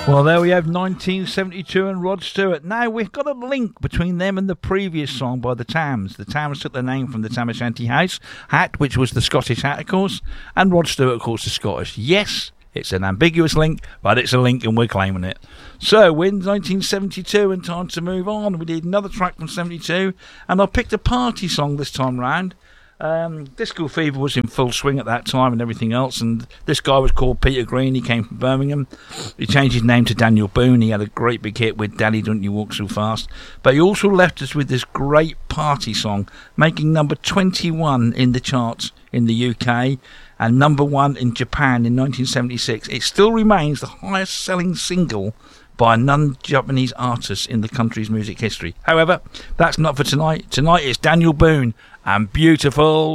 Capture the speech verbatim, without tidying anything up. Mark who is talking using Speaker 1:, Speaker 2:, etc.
Speaker 1: Well, there we have nineteen seventy-two and Rod Stewart. Now, we've got a link between them and the previous song by the Tams. The Tams took their name from the Tam O'Shanter House hat, which was the Scottish hat, of course, and Rod Stewart, of course, is Scottish. Yes, it's an ambiguous link, but it's a link and we're claiming it. So, we're in nineteen seventy-two and time to move on. We did another track from seventy-two, and I picked a party song this time round. Um, Disco Fever was in full swing at that time and everything else, and this guy was called Peter Green. He came from Birmingham. He changed his name to Daniel Boone. He had a great big hit with Daddy Don't You Walk So Fast, but he also left us with this great party song, making number twenty-one in the charts in the U K and number one in Japan in nineteen seventy-six. It still remains the highest selling single by a non-Japanese artist in the country's music history. However, that's not for tonight. Tonight is Daniel Boone and Beautiful.